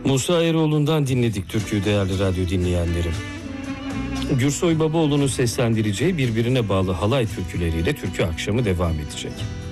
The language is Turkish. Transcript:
Musa Eroğlu'ndan dinledik türküyü değerli radyo dinleyenlerim. Gürsoy Babaoğlu'nun seslendireceği birbirine bağlı halay türküleriyle türkü akşamı devam edecek.